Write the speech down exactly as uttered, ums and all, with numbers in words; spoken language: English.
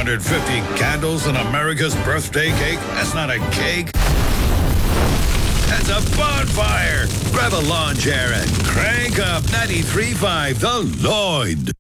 hundred fifty candles in America's birthday cake? That's not a cake. That's a bonfire. Grab a lawn chair and crank up ninety-three point five The Lloyd.